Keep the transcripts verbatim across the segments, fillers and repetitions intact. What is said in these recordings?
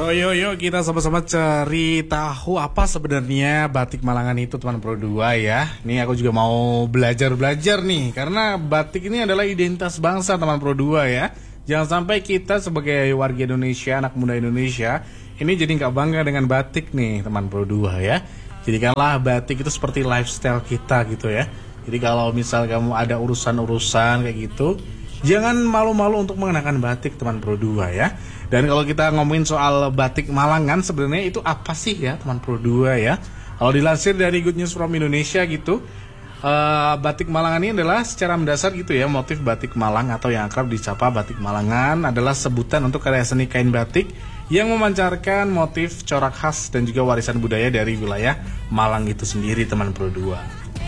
Yo yo yo, kita sama-sama cari tahu apa sebenarnya batik Malangan itu, teman Pro dua ya. Nih aku juga mau belajar-belajar nih, karena batik ini adalah identitas bangsa, teman Pro dua ya. Jangan sampai kita sebagai warga Indonesia, anak muda Indonesia, ini jadi nggak bangga dengan batik nih, teman Pro dua ya. Jadikanlah batik itu seperti lifestyle kita gitu ya. Jadi kalau misal kamu ada urusan-urusan kayak gitu, jangan malu-malu untuk mengenakan batik, teman Pro dua ya. Dan kalau kita ngomongin soal batik Malangan, sebenarnya itu apa sih ya, teman Pro dua ya? Kalau dilansir dari Good News from Indonesia gitu, uh, batik Malangan ini adalah secara mendasar gitu ya, motif batik Malang atau yang akrab disapa batik Malangan adalah sebutan untuk karya seni kain batik yang memancarkan motif corak khas dan juga warisan budaya dari wilayah Malang itu sendiri, teman Pro dua.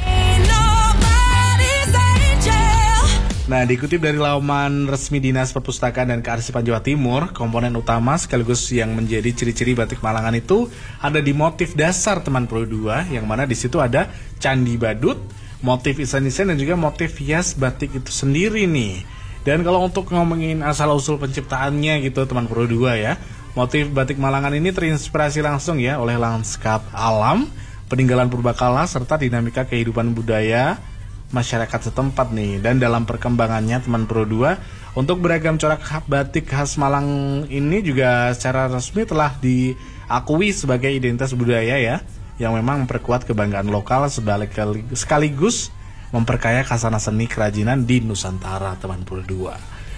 Nah, dikutip dari laman resmi Dinas Perpustakaan dan Kearsipan Jawa Timur, komponen utama sekaligus yang menjadi ciri-ciri batik Malangan itu ada di motif dasar, teman Pro dua, yang mana di situ ada candi badut, motif isen-isen dan juga motif hias batik itu sendiri nih. Dan kalau untuk ngomongin asal-usul penciptaannya gitu, teman Pro dua ya, motif batik Malangan ini terinspirasi langsung ya oleh lanskap alam, peninggalan purbakala serta dinamika kehidupan budaya masyarakat setempat nih. Dan dalam perkembangannya, teman Pro dua, untuk beragam corak batik khas Malang ini juga secara resmi telah diakui sebagai identitas budaya ya, yang memang memperkuat kebanggaan lokal sekaligus memperkaya khasana seni kerajinan di Nusantara, teman Pro dua.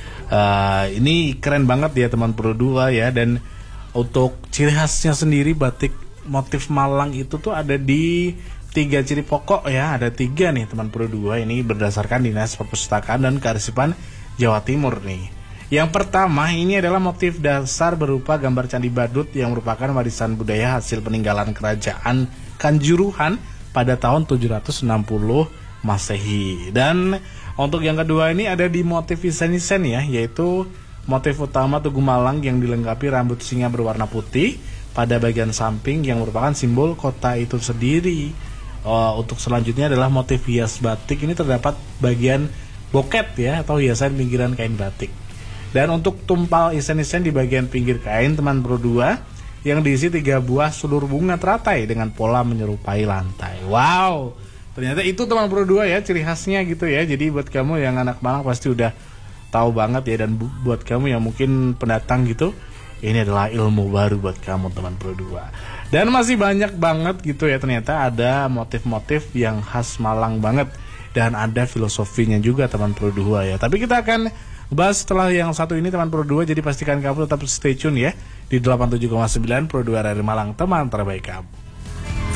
Uh, ini keren banget ya, teman Pro dua ya. Dan untuk ciri khasnya sendiri batik motif Malang itu tuh ada di tiga ciri pokok ya, ada tiga nih, teman Pro dua. Ini berdasarkan Dinas Perpustakaan dan Kearsipan Jawa Timur nih. Yang pertama ini adalah motif dasar berupa gambar candi badut yang merupakan warisan budaya hasil peninggalan kerajaan Kanjuruhan pada tahun tujuh ratus enam puluh Masehi. Dan untuk yang kedua ini ada di motif isen-isen ya, yaitu motif utama Tugu Malang yang dilengkapi rambut singa berwarna putih pada bagian samping yang merupakan simbol kota itu sendiri. Uh, untuk selanjutnya adalah motif hias batik. Ini terdapat bagian boket ya, atau hiasan pinggiran kain batik. Dan untuk tumpal isen-isen di bagian pinggir kain, teman Pro dua, yang diisi tiga buah sulur bunga teratai dengan pola menyerupai lantai. Wow, ternyata itu, teman Pro dua ya, ciri khasnya gitu ya. Jadi buat kamu yang anak Malang pasti udah tahu banget ya. Dan bu- buat kamu yang mungkin pendatang gitu, ini adalah ilmu baru buat kamu, teman Pro dua. Dan masih banyak banget gitu ya, ternyata ada motif-motif yang khas Malang banget. Dan ada filosofinya juga, teman Pro dua ya. Tapi kita akan bahas setelah yang satu ini, teman Pro dua. Jadi pastikan kamu tetap stay tune ya di delapan puluh tujuh koma sembilan Pro dua dari Malang, teman terbaik kamu.